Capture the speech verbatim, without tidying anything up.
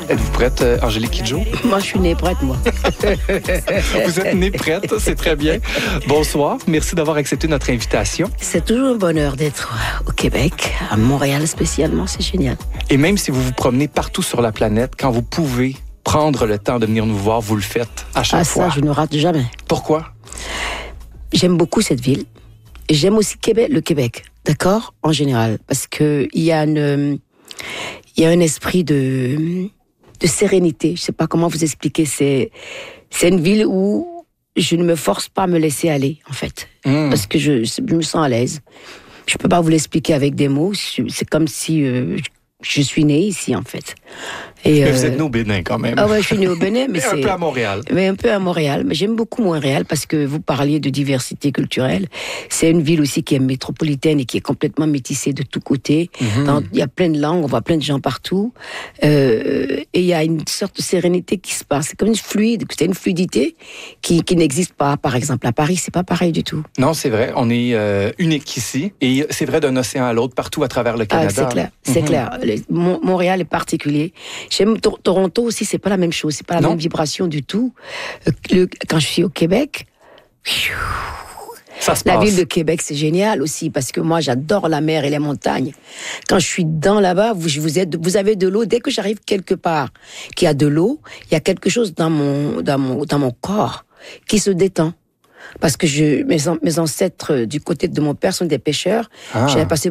Êtes-vous prête, Angélique Kidjo? Moi, je suis née prête, moi. Vous êtes née prête, c'est très bien. Bonsoir, merci d'avoir accepté notre invitation. C'est toujours un bonheur d'être au Québec, à Montréal spécialement, c'est génial. Et même si vous vous promenez partout sur la planète, quand vous pouvez prendre le temps de venir nous voir, vous le faites à chaque ah, fois. Ah ça, je ne rate jamais. Pourquoi? J'aime beaucoup cette ville. J'aime aussi Québec, le Québec, d'accord, en général, parce que il y a une, il y a un esprit de, de sérénité. Je sais pas comment vous expliquer. C'est, c'est une ville où je ne me force pas à me laisser aller, en fait, mmh. parce que je, je me sens à l'aise. Je peux pas vous l'expliquer avec des mots. C'est comme si euh, je suis née ici, en fait. Et, mais euh... vous êtes né au Bénin, quand même. Ah ouais, je suis née au Bénin, mais c'est... un peu à Montréal. Mais un peu à Montréal. Mais j'aime beaucoup Montréal parce que vous parliez de diversité culturelle. C'est une ville aussi qui est métropolitaine et qui est complètement métissée de tous côtés. Mm-hmm. Dans, il y a plein de langues, on voit plein de gens partout. Euh, et il y a une sorte de sérénité qui se passe. C'est comme une fluide, c'est une fluidité qui, qui n'existe pas. Par exemple, à Paris, c'est pas pareil du tout. Non, c'est vrai. On est euh, unique ici. Et c'est vrai d'un océan à l'autre, partout à travers le Canada. Ah, c'est clair. Mm-hmm. C'est clair. Les, Montréal est particulier. J'aime Toronto aussi, c'est pas la même chose, c'est pas la non. même vibration du tout. Le, quand je suis au Québec, ça se la passe. ville de Québec, c'est génial aussi parce que moi, j'adore la mer et les montagnes. Quand je suis dans là-bas, vous, vous êtes, vous avez de l'eau. Dès que j'arrive quelque part, qu'il y a de l'eau, il y a quelque chose dans mon, dans mon, dans mon corps qui se détend. Parce que je, mes, mes ancêtres, du côté de mon père, sont des pêcheurs. Ah. J'avais passé